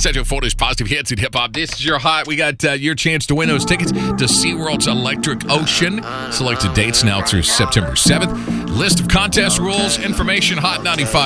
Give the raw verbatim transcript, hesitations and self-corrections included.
Central Florida's positive hits and hip hop. This is your hot. We got uh, your chance to win those tickets to SeaWorld's Electric Ocean. Selected dates now through September seventh. List of contest rules, information, hot ninety-five.